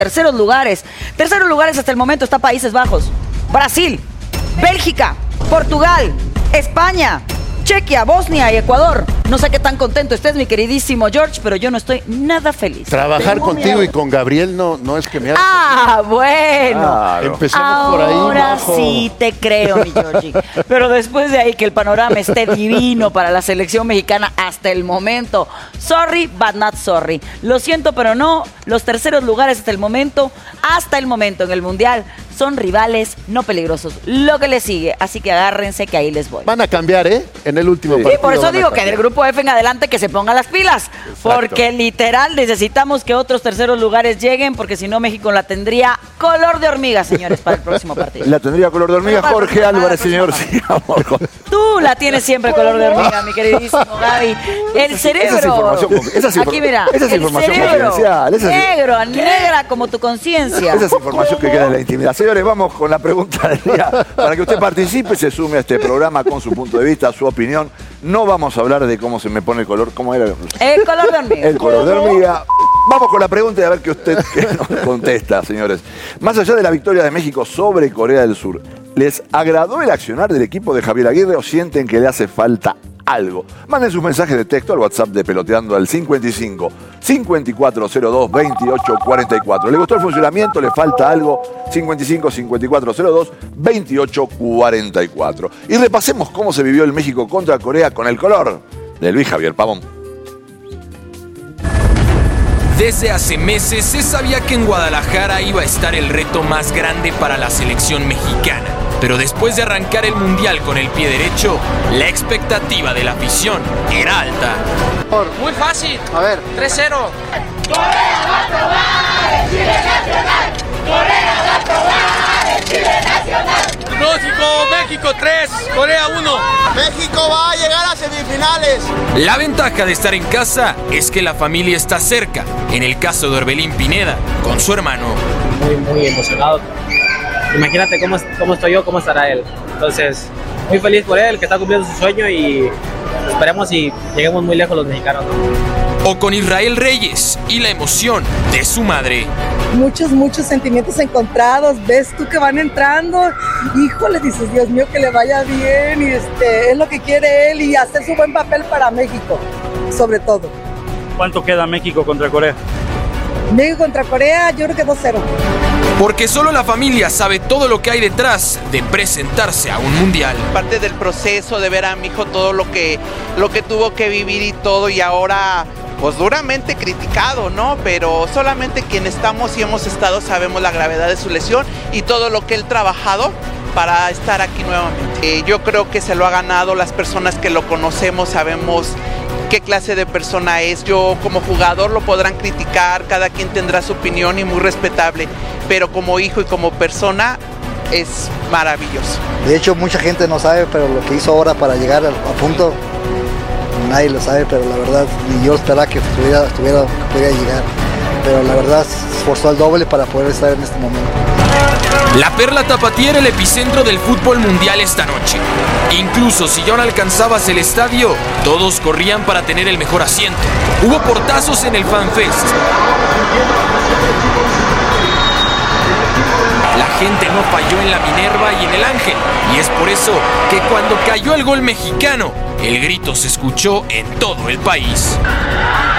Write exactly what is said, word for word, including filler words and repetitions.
Terceros lugares. Terceros lugares hasta el momento está Países Bajos, Brasil, Bélgica, Portugal, España, Chequia, Bosnia y Ecuador. No sé qué tan contento estés, mi queridísimo George, pero yo no estoy nada feliz. Trabajar Tengo contigo miedo. y con Gabriel no, no es que me haga. Ah, bueno. Claro. Empecemos Ahora por ahí. Majo. sí te creo, mi Georgie. Pero después de ahí que el panorama esté divino para la selección mexicana hasta el momento. Sorry, but not sorry. Lo siento, pero no. Los terceros lugares hasta el momento, hasta el momento en el Mundial, son rivales no peligrosos. Lo que les sigue. Así que agárrense que ahí les voy. Van a cambiar, ¿eh? En el último Sí, partido. por eso van a digo que cambiar. del grupo F en adelante que se pongan las pilas. Exacto. Porque literal necesitamos que otros terceros lugares lleguen, porque si no México la tendría color de hormiga, señores, para el próximo partido. La tendría color de hormiga Pero para Jorge el Álvarez, próximo señor. Sigamos con... Tú la tienes siempre color de hormiga, mi queridísimo Gaby. El cerebro. Esa es información confi- esa es infor- Aquí mira, esa es el información cerebro, confidencial, esa es- negro, negra como tu conciencia. Esa es información que queda en la intimidad. Señores, vamos con la pregunta del día. Para que usted participe, se sume a este programa con su punto de vista, su opinión. No vamos a hablar de cómo se me pone el color, cómo era El color de hormiga. el color de hormiga. Vamos con la pregunta y a ver qué usted qué nos contesta, señores. Más allá de la victoria de México sobre Corea del Sur, ¿les agradó el accionar del equipo de Javier Aguirre o sienten que le hace falta algo? Manden sus mensajes de texto al WhatsApp de Peloteando al cincuenta y cinco, cincuenta y cuatro cero dos, veintiocho cuarenta y cuatro. ¿Le gustó el funcionamiento? ¿Le falta algo? cincuenta y cinco, cincuenta y cuatro cero dos, veintiocho cuarenta y cuatro. Y repasemos cómo se vivió el México contra Corea con el color de Luis Javier Pavón. Desde hace meses se sabía que en Guadalajara iba a estar el reto más grande para la selección mexicana. Pero después de arrancar el Mundial con el pie derecho, la expectativa de la afición era alta. Muy fácil. A ver. tres cero. Pronóstico, México tres, Corea uno. México va a llegar a semifinales. La ventaja de estar en casa es que la familia está cerca. En el caso de Orbelín Pineda, con su hermano. Muy, muy emocionado. Imagínate cómo, cómo estoy yo, cómo estará él. Entonces, muy feliz por él, que está cumpliendo su sueño y esperemos y lleguemos muy lejos los mexicanos, ¿no? O con Israel Reyes y la emoción de su madre. Muchos, muchos sentimientos encontrados. Ves tú que van entrando, híjole, dices, Dios mío, que le vaya bien, y este, es lo que quiere él y hacer su buen papel para México, sobre todo. ¿Cuánto queda México contra Corea? México contra Corea, yo creo que dos cero. Porque solo la familia sabe todo lo que hay detrás de presentarse a un mundial. Parte del proceso de ver a mi hijo todo lo que, lo que tuvo que vivir y todo, y ahora pues duramente criticado, ¿no? Pero solamente quienes estamos y hemos estado sabemos la gravedad de su lesión y todo lo que él ha trabajado para estar aquí nuevamente. Eh, yo creo que se lo ha ganado, las personas que lo conocemos sabemos qué clase de persona es. Yo como jugador lo podrán criticar, cada quien tendrá su opinión y muy respetable, pero como hijo y como persona es maravilloso. De hecho, mucha gente no sabe, pero lo que hizo ahora para llegar a punto, nadie lo sabe, pero la verdad, ni yo esperaba que estuviera, estuviera, que pudiera llegar. Pero la verdad, se esforzó al doble para poder estar en este momento. La Perla Tapatía era el epicentro del fútbol mundial esta noche. Incluso si ya no alcanzabas el estadio, todos corrían para tener el mejor asiento. Hubo portazos en el FanFest. La gente no falló en la Minerva y en el Ángel. Y es por eso que cuando cayó el gol mexicano, el grito se escuchó en todo el país.